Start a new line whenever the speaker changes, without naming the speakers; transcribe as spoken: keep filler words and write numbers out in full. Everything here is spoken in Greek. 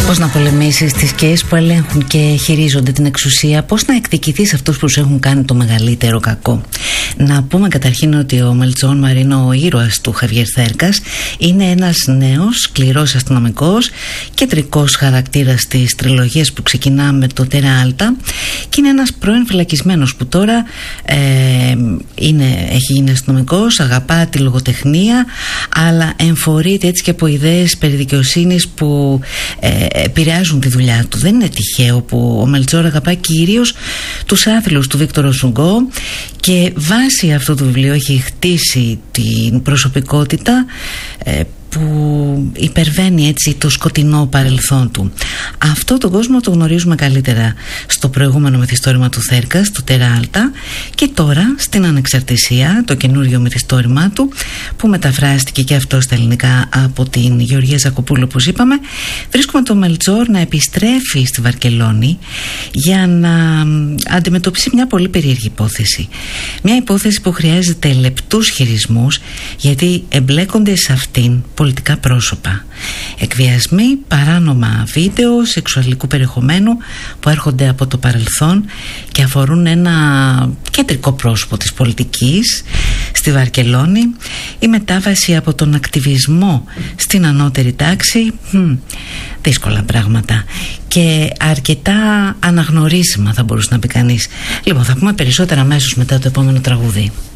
Πώς να πολεμήσεις τις σκιές που ελέγχουν και χειρίζονται την εξουσία, πώς να εκδικηθείς αυτούς που σου έχουν κάνει το μεγαλύτερο κακό. Να πούμε καταρχήν ότι ο Μελτσόν Μαρίνο, ο ήρωας του Χαβιέρ Θέρκας, είναι ένας νέος, σκληρός αστυνομικός, κεντρικός χαρακτήρας της τριλογίας που ξεκινά με το Τέρα Άλτα, και είναι ένας πρώην φυλακισμένος που τώρα ε, είναι, έχει γίνει αστυνομικός, αγαπά τη λογοτεχνία, αλλά εμφορείται έτσι και από ιδέες περί δικαιοσύνης που ε, επηρεάζουν τη δουλειά του. Δεν είναι τυχαίο που ο Μελτσόρ αγαπά κυρίως τους άθλους του Βίκτορο Σουγκό, και βάσει αυτό το βιβλίο έχει χτίσει την προσωπικότητα ε, που υπερβαίνει έτσι το σκοτεινό παρελθόν του. Αυτό τον κόσμο το γνωρίζουμε καλύτερα στο προηγούμενο μυθιστόρημα του Θέρκας, το Τέρα Άλτα, και τώρα στην Ανεξαρτησία, το καινούριο μυθιστόρημα του, που μεταφράστηκε και αυτό στα ελληνικά από την Γεωργία Ζακοπούλου, όπως είπαμε. Βρίσκουμε τον Μελτσόρ να επιστρέφει στη Βαρκελόνη για να αντιμετωπίσει μια πολύ περίεργη υπόθεση. Μια υπόθεση που χρειάζεται λεπτούς χειρισμούς, γιατί εμπλέκονται σε αυτήν πολιτικά πρόσωπα. Εκβιασμοί, παράνομα βίντεο σεξουαλικού περιεχομένου που έρχονται από το παρελθόν και αφορούν ένα κεντρικό πρόσωπο της πολιτικής στη Βαρκελόνη. Η μετάβαση από τον ακτιβισμό στην ανώτερη τάξη, μ, δύσκολα πράγματα και αρκετά αναγνωρίσιμα, θα μπορούσε να πει κανείς. Λοιπόν, θα πούμε περισσότερα αμέσως μετά το επόμενο τραγούδι.